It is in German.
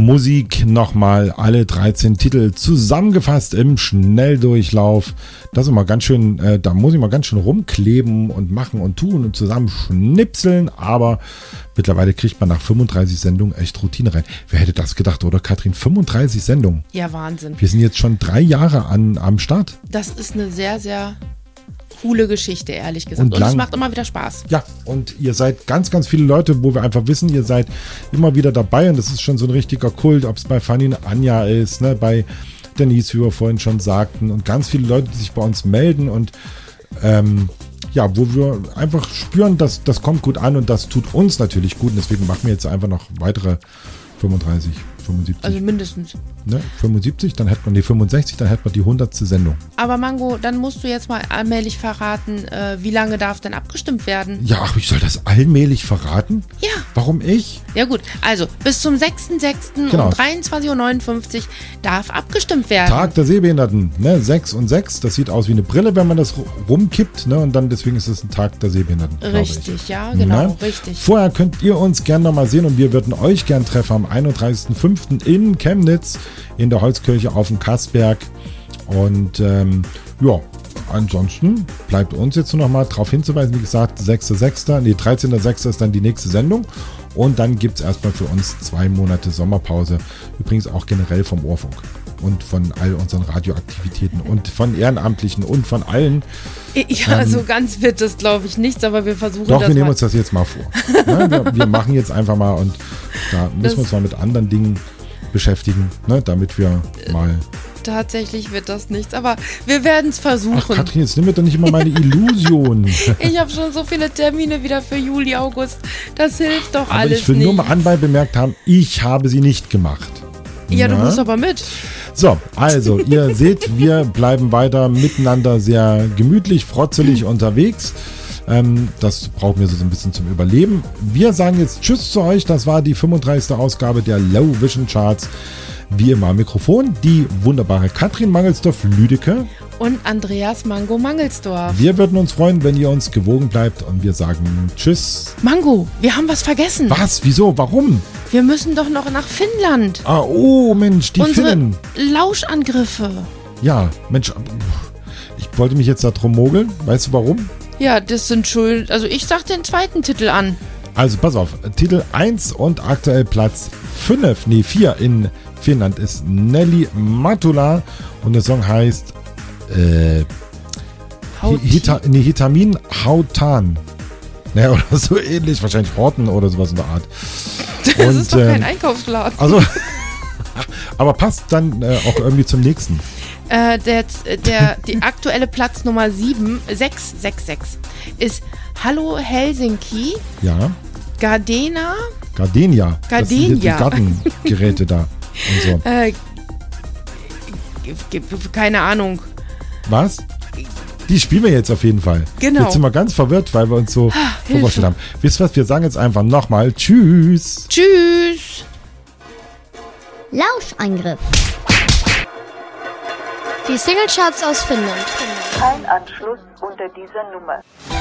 Musik nochmal alle 13 Titel zusammengefasst im Schnelldurchlauf. Das ist immer ganz schön, da muss ich mal ganz schön rumkleben und machen und tun und zusammen schnipseln, aber mittlerweile kriegt man nach 35 Sendungen echt Routine rein. Wer hätte das gedacht, oder Katrin? 35 Sendungen. Ja, Wahnsinn. Wir sind jetzt schon 3 Jahre am Start. Das ist eine sehr, sehr coole Geschichte, ehrlich gesagt. Und es macht immer wieder Spaß. Ja, und ihr seid ganz, ganz viele Leute, wo wir einfach wissen, ihr seid immer wieder dabei und das ist schon so ein richtiger Kult, ob es bei Fanny und Anja ist, ne, bei Denise, wie wir vorhin schon sagten, und ganz viele Leute, die sich bei uns melden und ja, wo wir einfach spüren, dass das kommt gut an und das tut uns natürlich gut und deswegen machen wir jetzt einfach noch weitere 35, 75. Also mindestens. Ne, 75, dann hätte man die 65, dann hätte man die 100. Sendung. Aber Mango, dann musst du jetzt mal allmählich verraten, wie lange darf denn abgestimmt werden? Ja, ach, ich soll das allmählich verraten? Ja. Warum ich? Ja gut, also bis zum 6.6. Genau. um 23.59 Uhr darf abgestimmt werden. Tag der Sehbehinderten, ne, 6 und 6, das sieht aus wie eine Brille, wenn man das rumkippt, ne, und dann deswegen ist es ein Tag der Sehbehinderten. Richtig, ja, genau, ne? richtig. Vorher könnt ihr uns gerne nochmal sehen und wir würden euch gern treffen am 31.05. in Chemnitz in der Holzkirche auf dem Kassberg und ja, ansonsten bleibt uns jetzt nur noch mal darauf hinzuweisen, wie gesagt, 13.06. ist dann die nächste Sendung und dann gibt es erstmal für uns 2 Monate Sommerpause, übrigens auch generell vom Ohrfunk und von all unseren Radioaktivitäten und von Ehrenamtlichen und von allen. Ja, so ganz wird das, glaube ich, nichts, aber wir versuchen doch, das wir nehmen uns das jetzt mal vor. Ne, wir machen jetzt einfach mal und da müssen wir uns mal mit anderen Dingen beschäftigen, ne, damit wir mal... Tatsächlich wird das nichts, aber wir werden es versuchen. Ach Katrin, jetzt nimm mir doch nicht immer meine Illusion. Ich habe schon so viele Termine wieder für Juli, August. Das hilft doch aber alles nicht. Ich will nur mal anbei bemerkt haben, ich habe sie nicht gemacht. Ja, du musst aber mit. So, also, ihr seht, wir bleiben weiter miteinander sehr gemütlich, frotzelig unterwegs. Das brauchen wir so ein bisschen zum Überleben. Wir sagen jetzt Tschüss zu euch. Das war die 35. Ausgabe der Low Vision Charts. Wie immer am Mikrofon die wunderbare Katrin Mangelsdorf-Lüdecke und Andreas Mango Mangelsdorf. Wir würden uns freuen, wenn ihr uns gewogen bleibt und wir sagen Tschüss. Mango, wir haben was vergessen. Was? Wieso? Warum? Wir müssen doch noch nach Finnland. Ah, oh Mensch, die Finnen. Lauschangriffe. Ja, Mensch, ich wollte mich jetzt da drum mogeln. Weißt du warum? Ja, das sind schön. Also ich sag den zweiten Titel an. Also pass auf, Titel 1 und aktuell Platz 4 in Finnland ist Nelly Matula und der Song heißt Hitamin Hautan. Naja, oder so ähnlich, wahrscheinlich Horten oder sowas in der Art. Das ist doch kein Einkaufsladen. Also, aber passt dann auch irgendwie zum nächsten. Die aktuelle Platz Nummer 666 ist Hallo Helsinki. Ja. Gardenia. Das sind jetzt die Gartengeräte da und so. Keine Ahnung. Was? Die spielen wir jetzt auf jeden Fall. Genau. Jetzt sind wir ganz verwirrt, weil wir uns so vorgestellt haben. Wisst ihr was? Wir sagen jetzt einfach nochmal Tschüss. Tschüss. Lauschangriff. Die Singlecharts aus Finnland. Kein Anschluss unter dieser Nummer.